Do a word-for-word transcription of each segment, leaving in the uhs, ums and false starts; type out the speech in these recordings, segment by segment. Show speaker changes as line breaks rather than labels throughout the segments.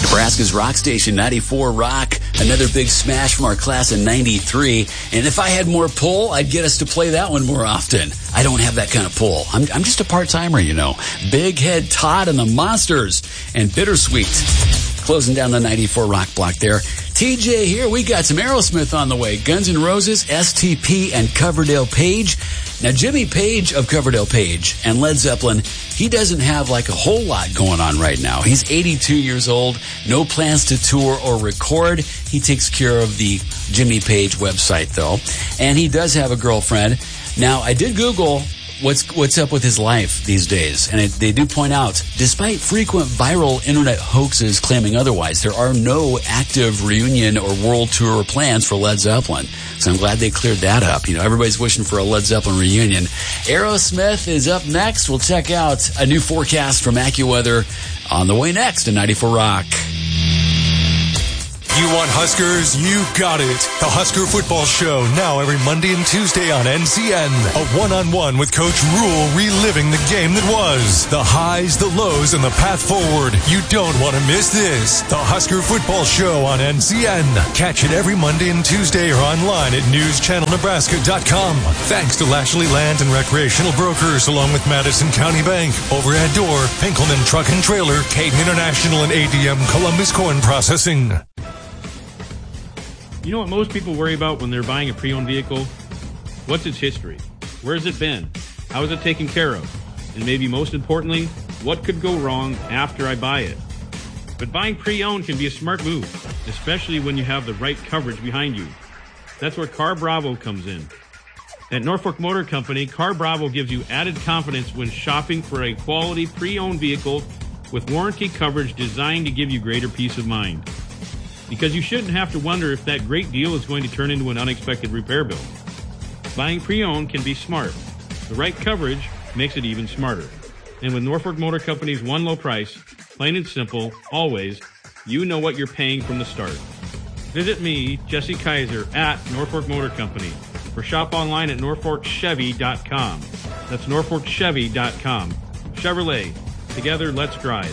Nebraska's rock station, ninety-four Rock. Another big smash from our class in ninety-three. And if I had more pull, I'd get us to play that one more often. I don't have that kind of pull. I'm, I'm just a part-timer, you know. Big Head Todd and the Monsters and Bittersweet. Closing down the ninety-four Rock block there. T J here. We got some Aerosmith on the way. Guns N' Roses, S T P, and Coverdale Page. Now, Jimmy Page of Coverdale Page and Led Zeppelin, he doesn't have like a whole lot going on right now. He's eighty-two years old, no plans to tour or record. He takes care of the Jimmy Page website, though. And he does have a girlfriend. Now, I did Google what's what's up with his life these days. And it, they do point out, despite frequent viral internet hoaxes claiming otherwise, there are no active reunion or world tour plans for Led Zeppelin. So I'm glad they cleared that up. You know, everybody's wishing for a Led Zeppelin reunion. Aerosmith is up next. We'll check out a new forecast from AccuWeather on the way next to ninety-four Rock.
You want Huskers? You got it. The Husker Football Show, now every Monday and Tuesday on N C N. A one-on-one with Coach Rule, reliving the game that was. The highs, the lows, and the path forward. You don't want to miss this. The Husker Football Show on N C N. Catch it every Monday and Tuesday or online at news channel nebraska dot com. Thanks to Lashley Land and Recreational Brokers, along with Madison County Bank, Overhead Door, Pinkelman Truck and Trailer, Caden International, and A D M Columbus Corn Processing.
You know what most people worry about when they're buying a pre-owned vehicle? What's its history? Where's it been? How is it taken care of? And maybe most importantly, what could go wrong after I buy it? But buying pre-owned can be a smart move, especially when you have the right coverage behind you. That's where Car Bravo comes in. At Norfolk Motor Company, Car Bravo gives you added confidence when shopping for a quality pre-owned vehicle with warranty coverage designed to give you greater peace of mind. Because you shouldn't have to wonder if that great deal is going to turn into an unexpected repair bill. Buying pre-owned can be smart. The right coverage makes it even smarter. And with Norfolk Motor Company's one low price, plain and simple, always, you know what you're paying from the start. Visit me, Jesse Kaiser, at Norfolk Motor Company, or shop online at norfolk chevy dot com. That's norfolk chevy dot com. Chevrolet. Together, let's drive.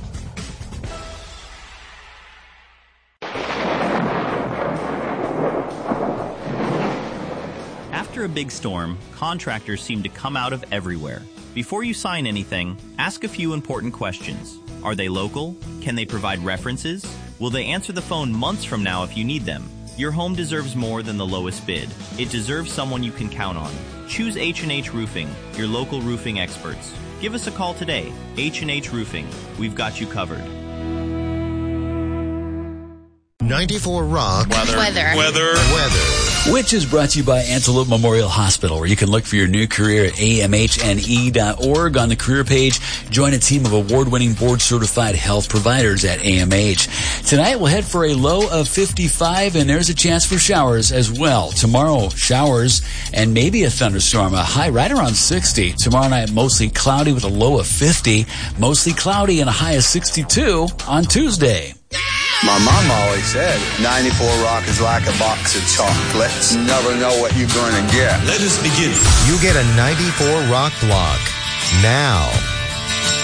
After a big storm, contractors seem to come out of everywhere. Before you sign anything, ask a few important questions. Are they local? Can they provide references? Will they answer the phone months from now if you need them? Your home deserves more than the lowest bid. It deserves someone you can count on. Choose H and H Roofing, your local roofing experts. Give us a call today. H and H Roofing. We've got you covered.
ninety-four Rock.
Weather. Weather.
Weather.
Weather.
Which is brought to you by Antelope Memorial Hospital, where you can look for your new career at A M H N E dot org. On the career page, join a team of award-winning board-certified health providers at A M H. Tonight, we'll head for a low of fifty-five, and there's a chance for showers as well. Tomorrow, showers and maybe a thunderstorm. A high right around sixty. Tomorrow night, mostly cloudy with a low of fifty. Mostly cloudy and a high of sixty-two on Tuesday.
My mom always said, ninety-four Rock is like a box of chocolates. You never know what you're going to get.
Let us begin.
You get a ninety-four Rock block now.